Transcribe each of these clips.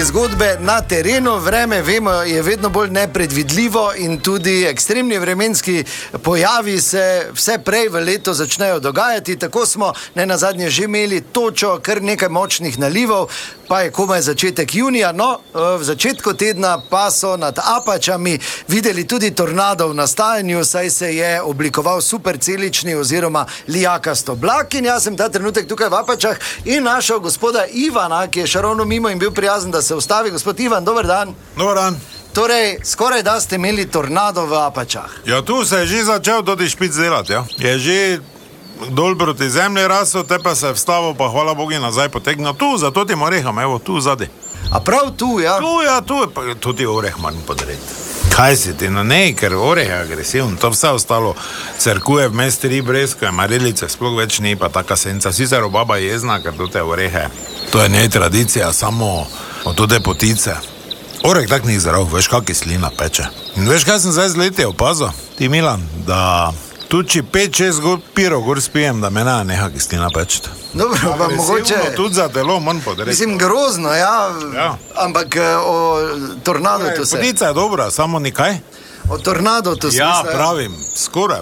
tudi zgodbe na terenu. Vreme, vemo, je vedno bolj nepredvidljivo in tudi ekstremni vremenski pojavi se vse prej v letu začnejo dogajati. Tako smo nenazadnje že imeli točo, kar nekaj močnih nalivov, pa je komaj začetek junija. No, v začetku tedna pa so nad Apačami videli tudi tornado v nastajanju, saj se je oblikoval supercelični oziroma lijakast oblak in jaz sem ta trenutek tukaj v Apačah in našel gospoda Ivana, ki je še ravno mimo in bil prijazen, da se ustavi. Gospod Ivan, dober dan. Dobar dan. Torej, skoraj da ste imeli tornado v Apačah. Ja, tu se je že začel tudi špic delati, ja. Je že dol proti zemlji rasel, te pa se je vstavil, pa hvala Bogu nazaj potegnil. Tu, zato ti oreham, evo, tu zadaj. A prav tu, ja? Tu, ja, tu je pa tudi oreh moram podreti. Kaj si ti, no ne, ker oreh je agresiven, to vse ostalo crkuje v mesti Ribresko, marelice sploh več ni, pa taka senca. Sicer obaba jezna, ker tu te orehe, to je njej tradicija, samo od tude potice. Oreh tak ni zdrav, veš, kak kislina peče. In veš, kaj sem zdaj z leti opazil, ti Milan, da tu či 5-6 pirov gor spijem, da me neha kislina pečeti. Dobro, pa mogoče... Tudi za telo manj podreti. Mislim, grozno, ja. Ampak o tornadu tu se... Potica je dobra, samo nikaj. O tornadu tu se... Ja, pravim, skoraj.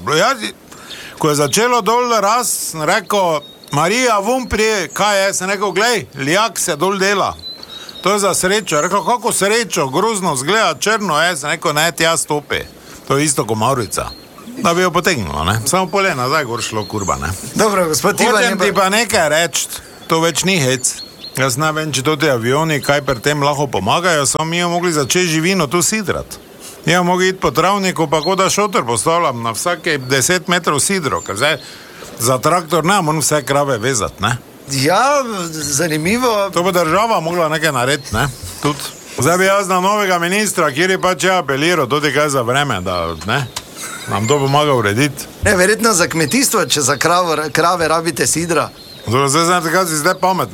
Ko je začelo dol raz, sem rekel, Marija, vum prije, kaj je? Sem rekel, glej, lijak se dol dela. To je za srečo. Rekel, kako srečo, grozno zgleda, črno je. Sem rekel, ne, tja stopi. To je isto kot Maurica. Da bi jo potegnilo, ne? Samo pole nazaj gor šlo, kurba, ne? Dobro, gospod Ivan... Hočem ti pa nekaj reči, to več ni hec. Jaz ne vem, če to ti avioni kaj pri tem lahko pomagajo, samo mi jo mogli začeti živino tu sidrati. Mi jo mogli iti po travniku, pa kot da šotor postavljam na vsake 10 metrov sidro, ker zdaj za traktor ne moram vse krave vezati, ne? Ja, zanimivo. To bo država mogla nekaj narediti, ne? Tudi. Zdaj bi jaz na novega ministra, kjer je pač apeliral, tudi kaj za vreme, da, ne? Nam to pomaga urediti. Ne, verjetno za kmetijstvo, če za krave rabite sidra. Zdaj znate, kaj si zdaj pametno.